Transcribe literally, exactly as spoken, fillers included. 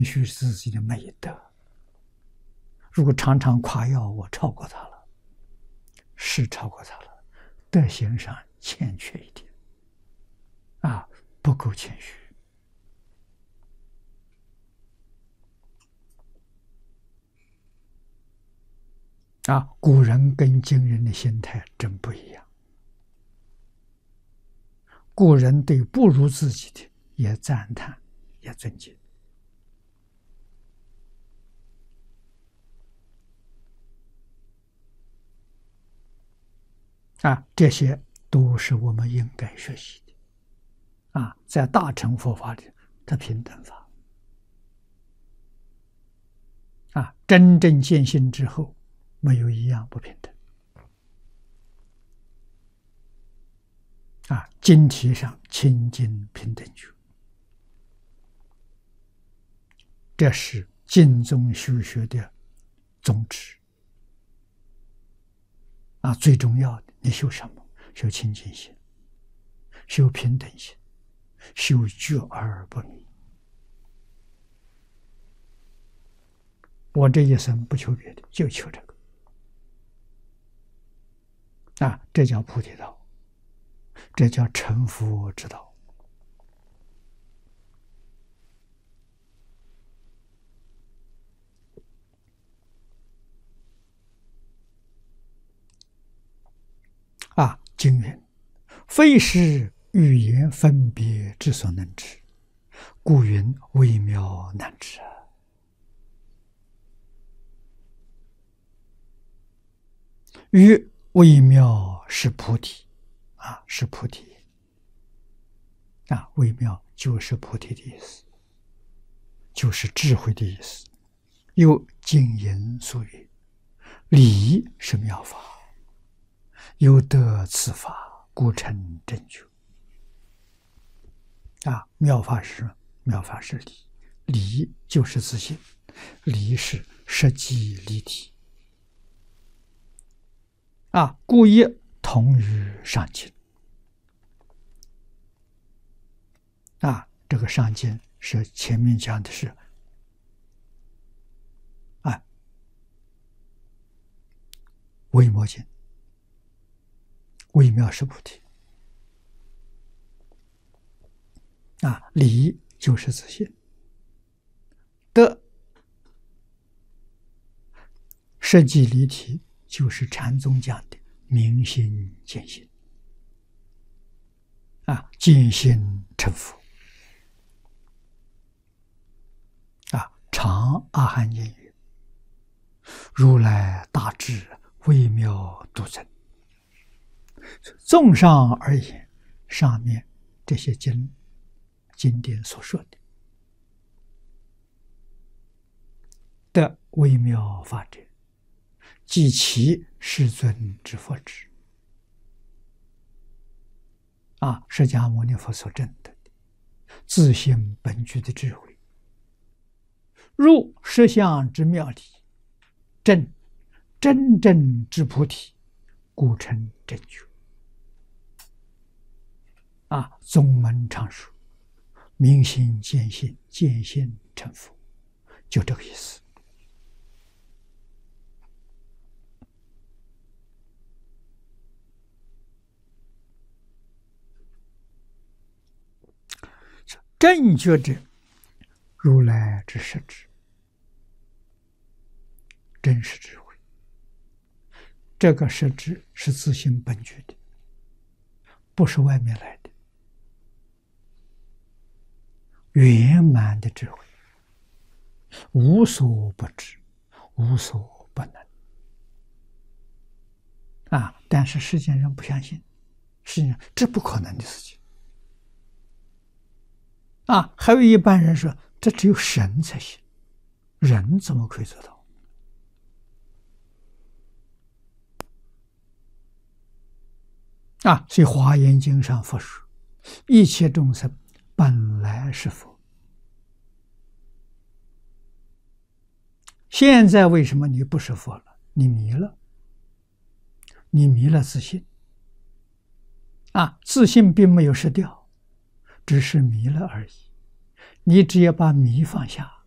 许自己的美德。如果常常夸耀我超过他了，是超过他了，德行上欠缺一点，啊，不够谦虚。啊，古人跟今人的心态真不一样。古人对不如自己的也赞叹，也尊敬。啊，这些都是我们应该学习的。啊，在大乘佛法里，它平等法。啊，真正见性之后，没有一样不平等。啊，经题上清净平等觉，这是经宗修学的宗旨。啊，最重要的，你修什么？修清净心，修平等心，修觉而不迷。我这一生不求别的，就求这个。啊，这叫菩提道，这叫成佛之道。啊，经云：“非是语言分别之所能知，故云微妙难知。”于微妙是菩提，啊，是菩提。啊，微妙就是菩提的意思，就是智慧的意思。又经言所语，理是妙法，有得此法，故成正觉。啊，妙法是妙法是理，理就是自信，理是实际离体。啊，故亦同于上经。啊，这个上经是前面讲的是，啊，微妙经，微妙是菩提。啊，理就是自信，德实际离体就是禅宗讲的明心见性。啊，见性成佛。啊，常阿含经语：“如来大智微妙独尊。”综上而言，上面这些经经典所说的的微妙法者，即其世尊之佛智。啊，释迦牟尼佛所证得的自性本具的智慧，入实相之妙理，证真正之菩提，故成正觉。啊，宗门常说明心见性，见性成佛，就这个意思。正觉者，如来之实质，真实智慧。这个实质是自性本具的，不是外面来的，圆满的智慧，无所不知，无所不能。啊！但是世间人不相信，世间这不可能的事情。啊，还有一般人说，这只有神才行，人怎么可以做到？啊，所以《华严经》上佛说：“一切众生本来是佛。”现在为什么你不是佛了？你迷了，你迷了自信。啊，自信并没有失掉，只是迷了而已。你只要把迷放下，